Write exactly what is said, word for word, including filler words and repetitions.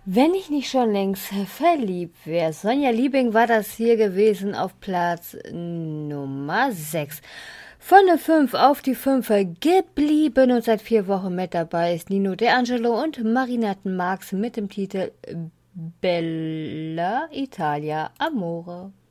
Wenn ich nicht schon längst verliebt wäre. Sonja Liebing war das hier gewesen auf Platz Nummer sechs. Von der fünf auf die fünf geblieben und seit vier Wochen mit dabei ist Nino D'Angelo und Marinaten Marx mit dem Titel Bella Italia Amore.